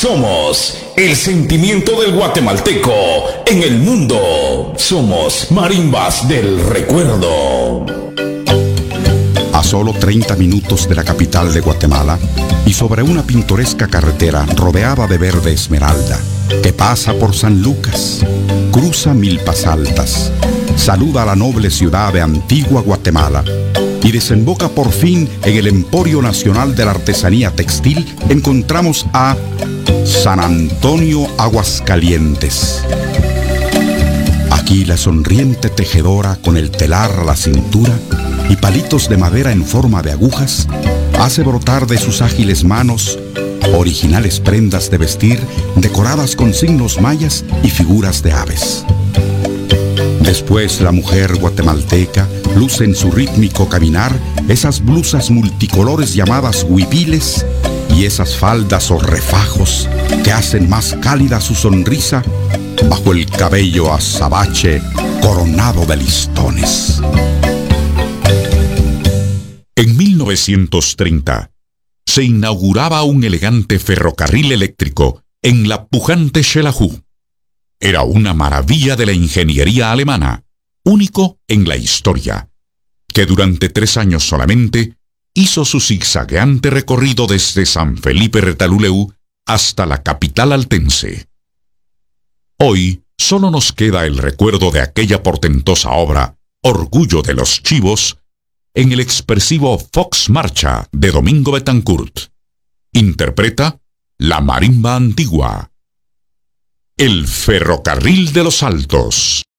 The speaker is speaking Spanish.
Somos el sentimiento del guatemalteco en el mundo. Somos Marimbas del Recuerdo. A solo 30 minutos de la capital de Guatemala y sobre una pintoresca carretera rodeada de verde esmeralda que pasa por San Lucas, cruza Milpas Altas, saluda a la noble ciudad de Antigua Guatemala y desemboca por fin en el Emporio Nacional de la Artesanía Textil, encontramos a San Antonio Aguascalientes. Aquí la sonriente tejedora con el telar a la cintura y palitos de madera en forma de agujas hace brotar de sus ágiles manos originales prendas de vestir decoradas con signos mayas y figuras de aves. Después la mujer guatemalteca luce en su rítmico caminar esas blusas multicolores llamadas huipiles y esas faldas o refajos que hacen más cálida su sonrisa bajo el cabello azabache coronado de listones. En 1930 se inauguraba un elegante ferrocarril eléctrico en la pujante Xelajú. Era una maravilla de la ingeniería alemana, único en la historia, que durante 3 años solamente hizo su zigzagueante recorrido desde San Felipe Retaluleu hasta la capital altense. Hoy solo nos queda el recuerdo de aquella portentosa obra, Orgullo de los Chivos, en el expresivo Fox Marcha de Domingo Betancourt. Interpreta la marimba antigua. El Ferrocarril de los Altos.